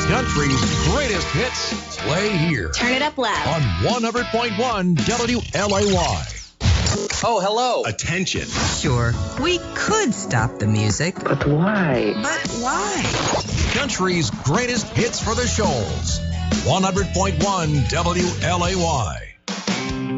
Country's greatest hits play here. Turn it up loud. On 100.1 WLAY. Oh, hello. Attention. Sure, we could stop the music. But why? But why? Country's greatest hits for the Shoals. 100.1 WLAY.